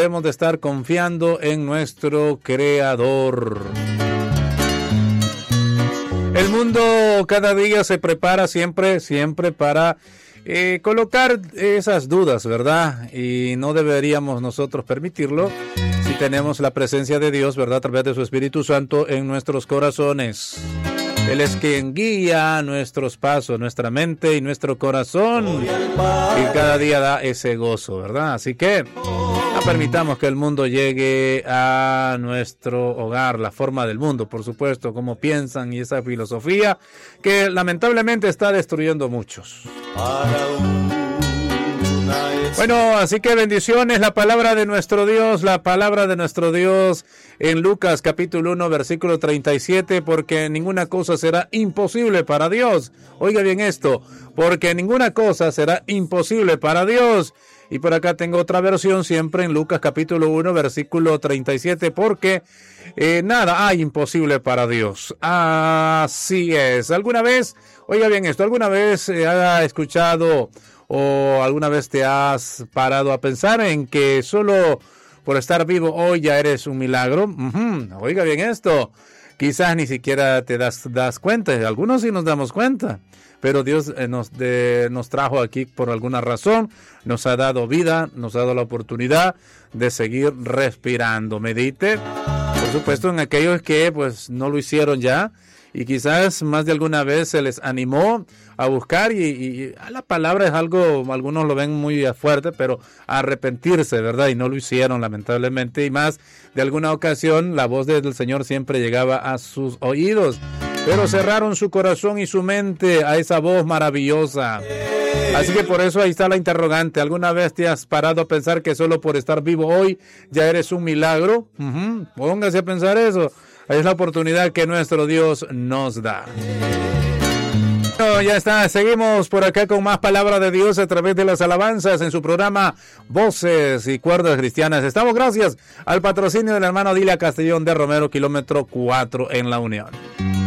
debemos de estar confiando en nuestro Creador. El mundo cada día se prepara siempre para colocar esas dudas, ¿verdad? Y no deberíamos nosotros permitirlo si tenemos la presencia de Dios, ¿verdad? A través de su Espíritu Santo en nuestros corazones. Él es quien guía nuestros pasos, nuestra mente y nuestro corazón. Y cada día da ese gozo, ¿verdad? Así que no permitamos que el mundo llegue a nuestro hogar, la forma del mundo, por supuesto, como piensan y esa filosofía que lamentablemente está destruyendo muchos. Bueno, así que bendiciones, la palabra de nuestro Dios en Lucas capítulo 1 versículo 37, porque ninguna cosa será imposible para Dios. Oiga bien esto, porque ninguna cosa será imposible para Dios. Y por acá tengo otra versión siempre en Lucas capítulo 1 versículo 37, porque nada hay imposible para Dios. Así es. ¿Alguna vez, oiga bien esto, alguna vez ha escuchado o alguna vez te has parado a pensar en que solo por estar vivo hoy ya eres un milagro? Oiga bien esto, quizás ni siquiera te das cuenta, algunos sí nos damos cuenta, pero Dios nos trajo aquí por alguna razón, nos ha dado vida, nos ha dado la oportunidad de seguir respirando. Medite, por supuesto, en aquellos que pues no lo hicieron ya, y quizás más de alguna vez se les animó a buscar y la palabra es algo, algunos lo ven muy fuerte, pero arrepentirse, ¿verdad? Y no lo hicieron, lamentablemente, y más de alguna ocasión la voz del Señor siempre llegaba a sus oídos, pero cerraron su corazón y su mente a esa voz maravillosa. Así que por eso ahí está la interrogante. ¿Alguna vez te has parado a pensar que solo por estar vivo hoy ya eres un milagro? Póngase a pensar eso. Es la oportunidad que nuestro Dios nos da. Bueno, ya está, seguimos por acá con más palabra de Dios a través de las alabanzas en su programa Voces y Cuerdas Cristianas. Estamos gracias al patrocinio del hermano Dilia Castellón de Romero, kilómetro 4 en La Unión.